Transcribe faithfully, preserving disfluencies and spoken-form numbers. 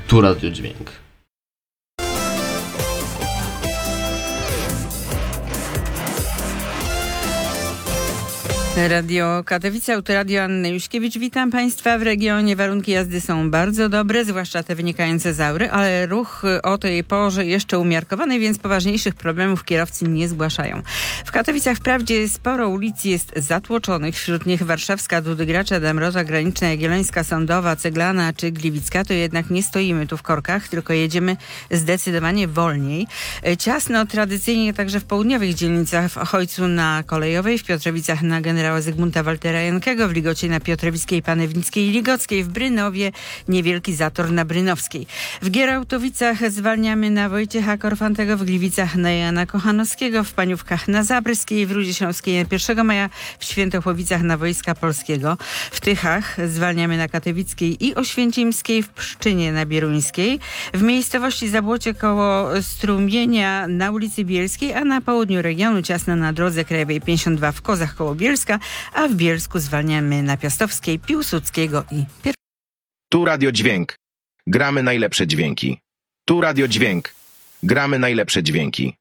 Tu Radio Dźwięk. Radio Katowice, Autoradio Anny Juśkiewicz. Witam Państwa. W regionie warunki jazdy są bardzo dobre, zwłaszcza te wynikające z Aury, ale ruch o tej porze jeszcze umiarkowany, więc poważniejszych problemów kierowcy nie zgłaszają. W Katowicach wprawdzie sporo ulic jest zatłoczonych, wśród nich Warszawska, Dudygracza, Dąbrowa Graniczna, Jagiellońska, Sądowa, Ceglana czy Gliwicka, to jednak nie stoimy tu w korkach, tylko jedziemy zdecydowanie wolniej. Ciasno tradycyjnie także w południowych dzielnicach, w Ochojcu na Kolejowej, w Piotrowicach na Generała Zygmunta Waltera Jankego, w Ligocie na Piotrowickiej, Panewnickiej i Ligockiej, w Brynowie niewielki zator na Brynowskiej. W Gierałtowicach zwalniamy na Wojciecha Korfantego, w Gliwicach na Jana Kochanowskiego, w Paniówkach na Zabrskiej, w Rudzie Śląskiej na pierwszego maja, w Świętochłowicach na Wojska Polskiego. W Tychach zwalniamy na Katowickiej i Oświęcimskiej, w Pszczynie na Bieruńskiej, w miejscowości Zabłocie koło Strumienia na ulicy Bielskiej, a na południu regionu ciasno na drodze krajowej pięćdziesiąt dwa w Kozach koło Bielska, a w Bielsku zwalniamy na Piastowskiej, Piłsudskiego i Pier... Tu Radio Dźwięk. Gramy najlepsze dźwięki. Tu Radio Dźwięk. Gramy najlepsze dźwięki.